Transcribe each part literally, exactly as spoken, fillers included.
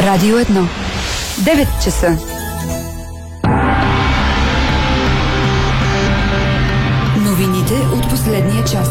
Радио едно. девет часа. Новините от последния час.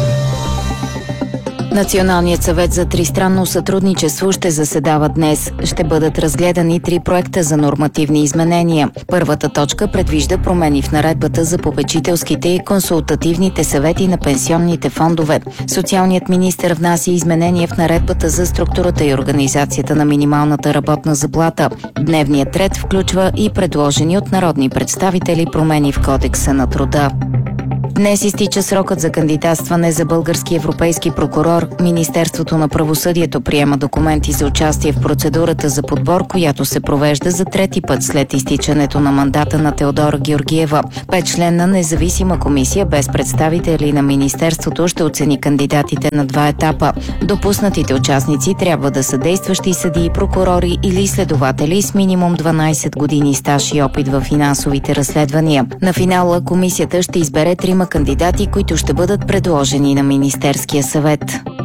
Националният съвет за тристранно сътрудничество ще заседава днес. Ще бъдат разгледани три проекта за нормативни изменения. Първата точка предвижда промени в наредбата за попечителските и консултативните съвети на пенсионните фондове. Социалният министър внася изменения в наредбата за структурата и организацията на минималната работна заплата. Дневният ред включва и предложени от народни представители промени в Кодекса на труда. Днес изтича срокът за кандидатстване за български европейски прокурор. Министерството на правосъдието приема документи за участие в процедурата за подбор, която се провежда за трети път след изтичането на мандата на Теодора Георгиева. Петчленна независима комисия без представители на Министерството ще оцени кандидатите на два етапа. Допуснатите участници трябва да са действащи съдии, прокурори или следователи с минимум дванайсет години стаж и опит в финансовите разследвания. На финала комисията ще избере трима кандидати, които ще бъдат предложени на Министерския съвет.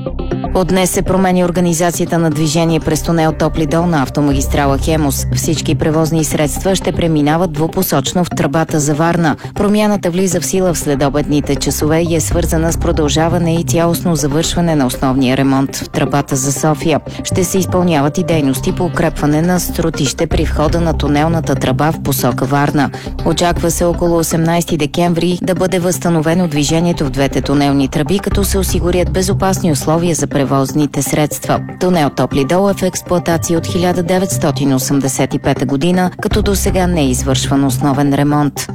От днес се промени организацията на движение през тунел Топли дол на автомагистрала Хемус. Всички превозни средства ще преминават двупосочно в тръбата за Варна. Промяната влиза в сила в следобедните часове и е свързана с продължаване и цялостно завършване на основния ремонт в тръбата за София. Ще се изпълняват и дейности по укрепване на срутище при входа на тунелната тръба в посока Варна. Очаква се около осемнайсети декември да бъде възстановено движението в двете тунелни тръби, като се осигурят безопасни условия за превозните средства. Тунел Топли дол е в експлоатация от хиляда деветстотин осемдесет и пета година, като досега не е извършван основен ремонт.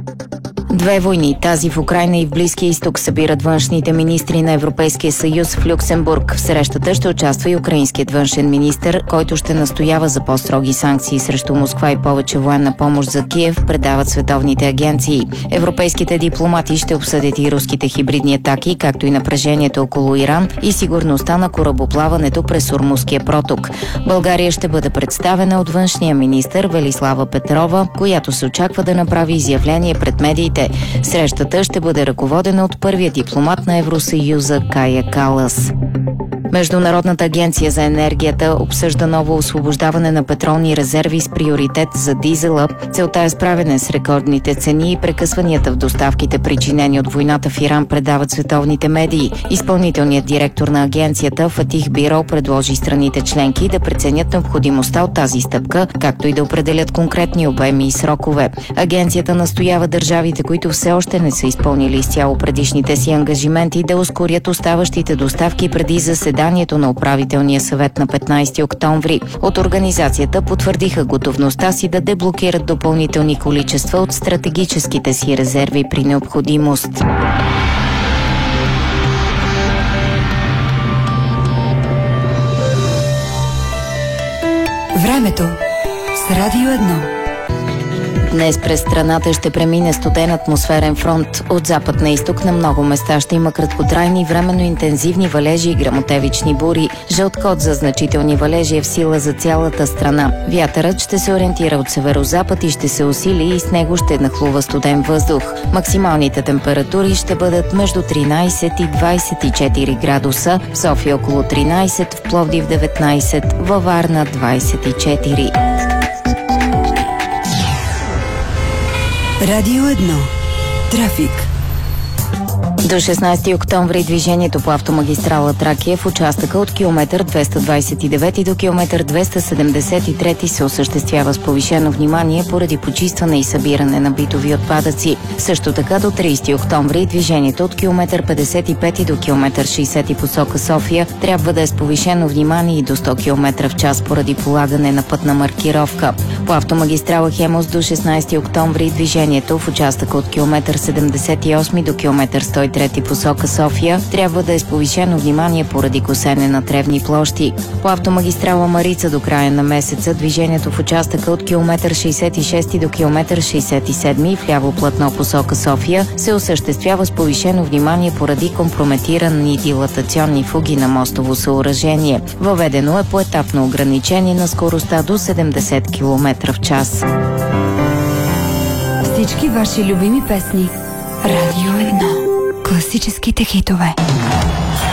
Две войни, тази в Украйна и в Близкия изток, събират външните министри на Европейския съюз в Люксембург. В срещата ще участва и украинският външен министър, който ще настоява за по-строги санкции срещу Москва и повече военна помощ за Киев, предават световните агенции. Европейските дипломати ще обсъдят и руските хибридни атаки, както и напрежението около Иран и сигурността на корабоплаването през Ормузския проток. България ще бъде представена от външния министър Велислава Петрова, която се очаква да направи изявление пред медиите. Срещата ще бъде ръководена от първия дипломат на Евросъюза Кая Калас. Международната агенция за енергията обсъжда ново освобождаване на петролни резерви с приоритет за дизела. Целта е справяне с рекордните цени и прекъсванията в доставките, причинени от войната в Иран, предават световните медии. Изпълнителният директор на агенцията Фатих Биро предложи страните членки да преценят необходимостта от тази стъпка, както и да определят конкретни обеми и срокове. Агенцията настоява държавите, които все още не са изпълнили изцяло предишните си ангажименти, да ускорят оставащите доставки преди заседанието на управителния съвет на петнайсети октомври. От организацията потвърдиха готовността си да деблокират допълнителни количества от стратегическите си резерви при необходимост. Времето с Радио едно. Днес през страната ще премине студен атмосферен фронт. От запад на изток на много места ще има краткотрайни, временно интензивни валежи и гръмотевични бури. Жълт код за значителни валежи е в сила за цялата страна. Вятърът ще се ориентира от северозапад и ще се усили и с него ще нахлува студен въздух. Максималните температури ще бъдат между тринайсет и двайсет и четири градуса, в София около тринайсет, в Пловдив деветнайсет, във Варна двайсет и четири. Радио едно. Трафик. До шестнайсети октомври движението по автомагистрала Тракия в участъка от километър двеста двайсет и девети до километър двеста седемдесет и трети се осъществява с повишено внимание поради почистване и събиране на битови отпадъци. Също така до трийсети октомври движението от километър петдесет и пети до километър шейсети посока София трябва да е с повишено внимание и до сто километра в час поради полагане на пътна маркировка. По автомагистрала Хемус до шестнайсети октомври движението в участъка от километър седемдесет и осми до километър сто и трети посока София трябва да е с повишено внимание поради косене на тревни площи. По автомагистрала Марица до края на месеца движението в участъка от километър шейсет и шести до километър шейсет и седми в ляво платно посока София се осъществява с повишено внимание поради компрометирани дилатационни фуги на мостово съоръжение. Въведено е поетапно ограничение на скоростта до седемдесет километра в час. Всички ваши любими песни. Радио едно. Класическите хитове.